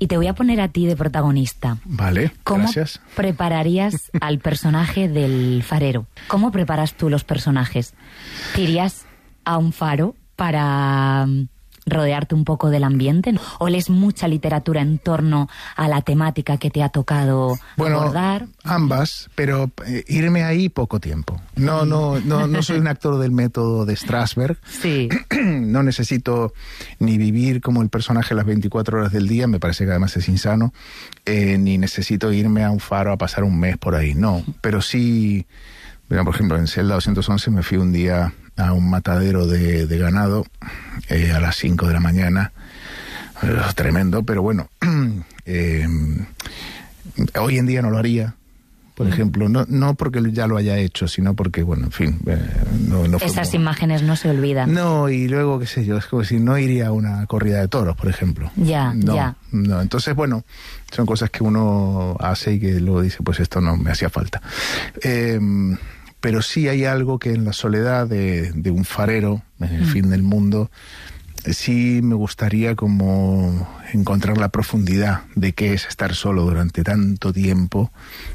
Y te voy a poner a ti de protagonista. Vale, gracias. ¿Cómo prepararías al personaje del farero? ¿Cómo preparas tú los personajes? ¿Te irías a un faro para rodearte un poco del ambiente? ¿O lees mucha literatura en torno a la temática que te ha tocado abordar? Ambas, pero irme ahí poco tiempo. No soy un actor del método de Strasberg. Sí. No necesito ni vivir como el personaje las 24 horas del día, me parece que además es insano, ni necesito irme a un faro a pasar un mes por ahí, no. Pero sí, por ejemplo, en Celda 211 me fui un día a un matadero de ganado a las 5 de la mañana. Tremendo, pero bueno, hoy en día no lo haría, por ejemplo, no porque ya lo haya hecho, sino porque, bueno, en fin, no fue esas imágenes no se olvidan. No, y luego, qué sé yo, es como si no iría a una corrida de toros, por ejemplo. Ya. No, entonces, bueno, son cosas que uno hace y que luego dice, pues esto no me hacía falta. Pero sí hay algo que en la soledad de un farero, en el fin del mundo, sí me gustaría como encontrar la profundidad de qué es estar solo durante tanto tiempo,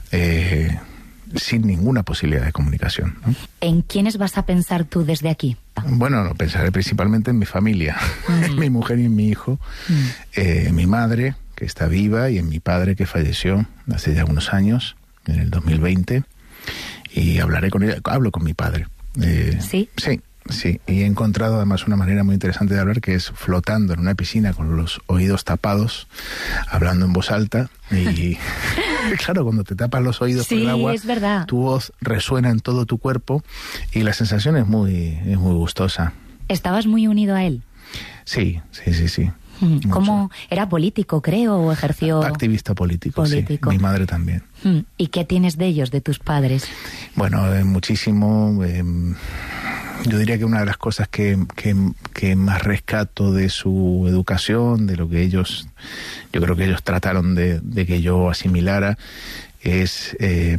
sin ninguna posibilidad de comunicación, ¿no? ¿En quiénes vas a pensar tú desde aquí? Bueno, pensaré principalmente en mi familia, en mi mujer y en mi hijo, en mi madre, que está viva, y en mi padre, que falleció hace ya unos años, en el 2020. Y hablaré con ella, hablo con mi padre. ¿Sí? Sí, y he encontrado además una manera muy interesante de hablar, que es flotando en una piscina con los oídos tapados, hablando en voz alta, y claro, cuando te tapas los oídos con el agua, es verdad, tu voz resuena en todo tu cuerpo y la sensación es muy gustosa. ¿Estabas muy unido a él? Sí. ¿Cómo? ¿Era político, creo, o ejerció...? Activista político, sí. Mi madre también. ¿Y qué tienes de ellos, de tus padres? Bueno, muchísimo. Yo diría que una de las cosas que más rescato de su educación, de lo que yo creo que ellos trataron de que yo asimilara, es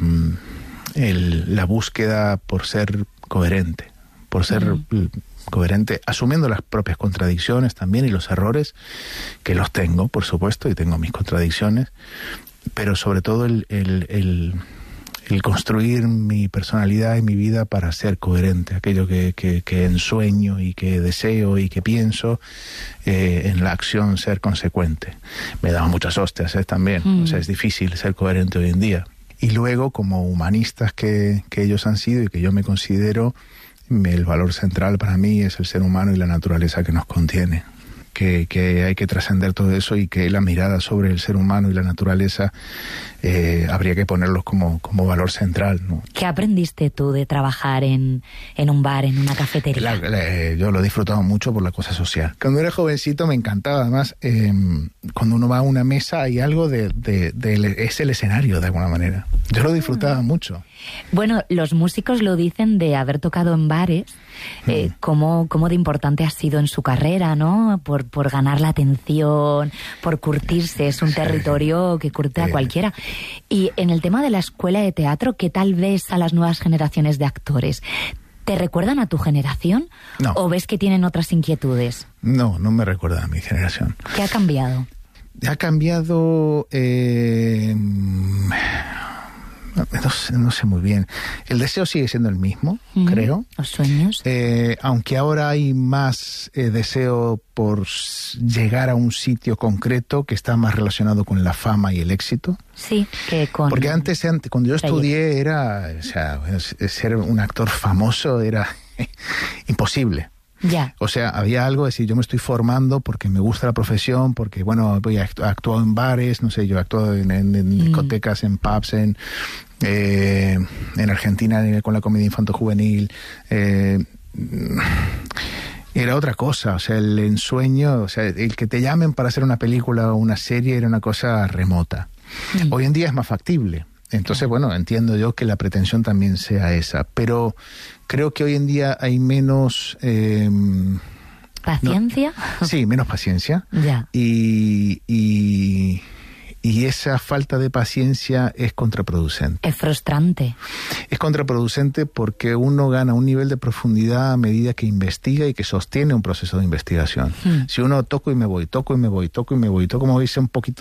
la búsqueda por ser coherente, coherente, asumiendo las propias contradicciones también y los errores, que los tengo, por supuesto, y tengo mis contradicciones, pero sobre todo el construir mi personalidad y mi vida para ser coherente, aquello que ensueño y que deseo y que pienso, en la acción ser consecuente. Me daban muchas hostias también, o sea, es difícil ser coherente hoy en día. Y luego, como humanistas que ellos han sido y que yo me considero, el valor central para mí es el ser humano y la naturaleza que nos contiene. Que hay que trascender todo eso y que la mirada sobre el ser humano y la naturaleza habría que ponerlos como valor central, ¿no? ¿Qué aprendiste tú de trabajar en un bar, en una cafetería? Yo lo he disfrutado mucho por la cosa social. Cuando era jovencito me encantaba, además, cuando uno va a una mesa hay algo es el escenario de alguna manera. Yo lo disfrutaba mucho. Bueno, los músicos lo dicen de haber tocado en bares, cómo de importante ha sido en su carrera, ¿no? Por ganar la atención, por curtirse, es un territorio que curte a cualquiera. Y en el tema de la escuela de teatro, ¿qué tal ves a las nuevas generaciones de actores? ¿Te recuerdan a tu generación? No. ¿O ves que tienen otras inquietudes? No me recuerda a mi generación. ¿Qué ha cambiado? Ha cambiado... No sé muy bien. El deseo sigue siendo el mismo, creo. Los sueños. Aunque ahora hay más deseo por llegar a un sitio concreto que está más relacionado con la fama y el éxito. Sí, que con... Porque antes cuando yo estudié, ser un actor famoso era imposible. Ya. O sea, había algo de decir, yo me estoy formando porque me gusta la profesión, porque, bueno, he actuado en bares, no sé, yo he actuado en discotecas, en pubs, en Argentina con la comedia infanto-juvenil. Era otra cosa, o sea, el ensueño, o sea, el que te llamen para hacer una película o una serie era una cosa remota. Hoy en día es más factible. Entonces, bueno, entiendo yo que la pretensión también sea esa, pero creo que hoy en día hay menos... ¿Paciencia? Sí, menos paciencia. Ya. Y esa falta de paciencia es contraproducente. Es frustrante. Es contraproducente porque uno gana un nivel de profundidad a medida que investiga y que sostiene un proceso de investigación. Si uno toco y me voy, como dice un poquito